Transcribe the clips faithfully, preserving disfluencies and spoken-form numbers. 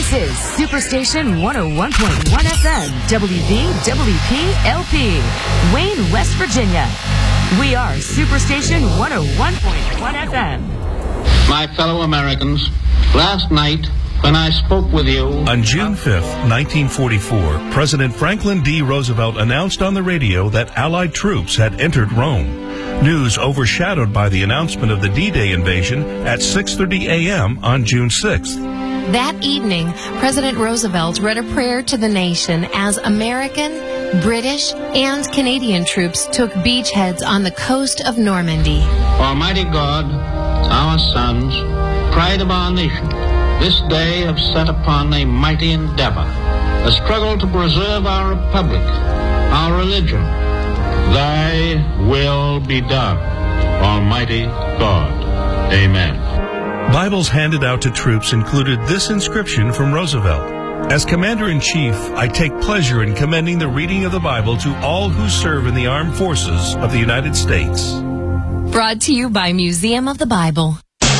This is Superstation one oh one point one F M, W V W P L P, Wayne, West Virginia. We are Superstation one oh one point one F M. My fellow Americans, last night when I spoke with you... On June fifth, nineteen forty-four, President Franklin D. Roosevelt announced on the radio that Allied troops had entered Rome. News overshadowed by the announcement of the D-Day invasion at six thirty a.m. on June sixth. That evening, President Roosevelt read a prayer to the nation as American, British, and Canadian troops took beachheads on the coast of Normandy. Almighty God, our sons, pride of our nation, this day have set upon a mighty endeavor, a struggle to preserve our republic, our religion. Thy will be done, Almighty God. Amen. Bibles handed out to troops included this inscription from Roosevelt. As Commander-in-Chief, I take pleasure in commending the reading of the Bible to all who serve in the armed forces of the United States. Brought to you by Museum of the Bible.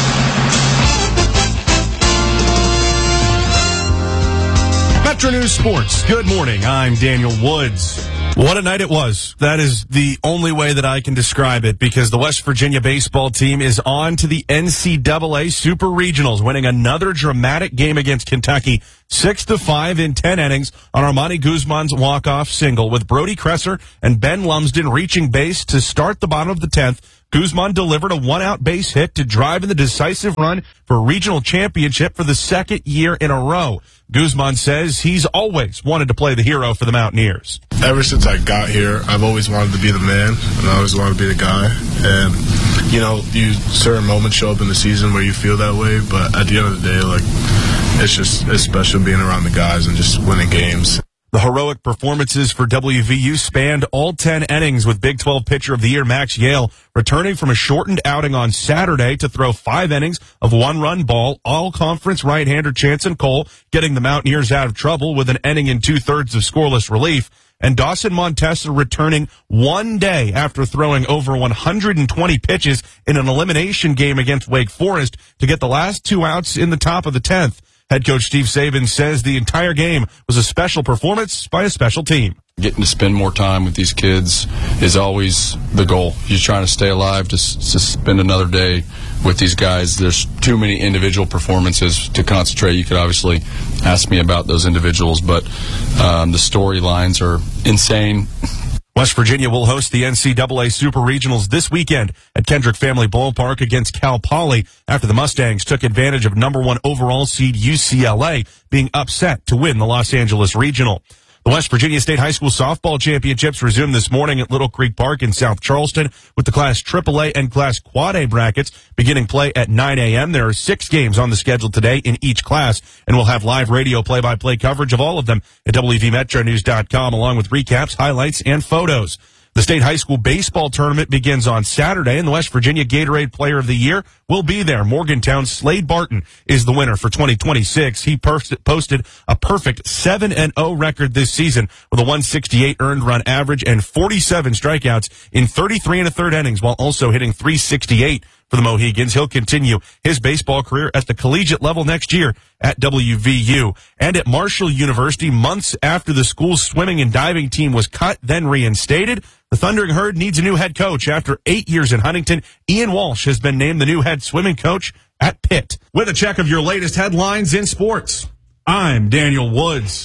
Metro News Sports. Good morning. I'm Daniel Woods. What a night it was. That is the only way that I can describe it, because the West Virginia baseball team is on to the N C double A Super Regionals, winning another dramatic game against Kentucky, six to five in ten innings on Armani Guzman's walk-off single, with Brody Kresser and Ben Lumsden reaching base to start the bottom of the tenth. Guzman delivered a one-out base hit to drive in the decisive run for regional championship for the second year in a row. Guzman says he's always wanted to play the hero for the Mountaineers. Ever since I got here, I've always wanted to be the man, and I always wanted to be the guy. And, you know, you certain moments show up in the season where you feel that way, but at the end of the day, like, it's just it's special being around the guys and just winning games. The heroic performances for W V U spanned all ten innings, with Big twelve Pitcher of the Year Max Yale returning from a shortened outing on Saturday to throw five innings of one-run ball. All-conference right-hander Chanson Cole getting the Mountaineers out of trouble with an inning and two-thirds of scoreless relief. And Dawson Montesa returning one day after throwing over one hundred twenty pitches in an elimination game against Wake Forest to get the last two outs in the top of the tenth. Head coach Steve Saban says the entire game was a special performance by a special team. Getting to spend more time with these kids is always the goal. You're trying to stay alive to, to spend another day with these guys. There's too many individual performances to concentrate. You could obviously ask me about those individuals, but um, the storylines are insane. West Virginia will host the N C double A Super Regionals this weekend at Kendrick Family Ballpark against Cal Poly after the Mustangs took advantage of number one overall seed U C L A being upset to win the Los Angeles Regional. The West Virginia State High School Softball Championships resumed this morning at Little Creek Park in South Charleston, with the Class triple A and Class Quad A brackets beginning play at nine a.m. There are six games on the schedule today in each class, and we'll have live radio play-by-play coverage of all of them at W V Metro News dot com, along with recaps, highlights, and photos. The state high school baseball tournament begins on Saturday, and the West Virginia Gatorade Player of the Year will be there. Morgantown's Slade Barton is the winner for twenty twenty-six. He posted a perfect seven and oh record this season with a one sixty-eight earned run average and forty-seven strikeouts in thirty-three and a third innings, while also hitting three sixty-eight for the Mohegans. He'll continue his baseball career at the collegiate level next year at W V U. And at Marshall University, months after the school's swimming and diving team was cut, then reinstated, the Thundering Herd needs a new head coach. After eight years in Huntington, Ian Walsh has been named the new head swimming coach at Pitt. With a check of your latest headlines in sports, I'm Daniel Woods.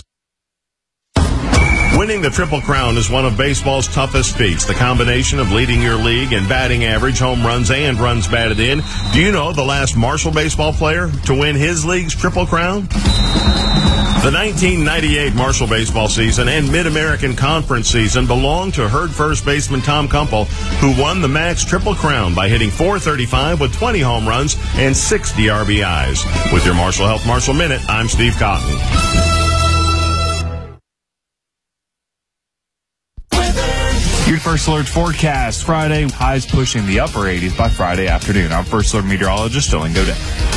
Winning the Triple Crown is one of baseball's toughest feats. The combination of leading your league in batting average, home runs, and runs batted in. Do you know the last Marshall baseball player to win his league's Triple Crown? The nineteen ninety-eight Marshall baseball season and Mid-American Conference season belonged to Herd first baseman Tom Kumpel, who won the Max Triple Crown by hitting four thirty-five with twenty home runs and sixty R B Is. With your Marshall Health Marshall Minute, I'm Steve Cotton. Your First Alert forecast. Friday, highs pushing the upper eighties by Friday afternoon. I'm First Alert meteorologist Dylan Godet.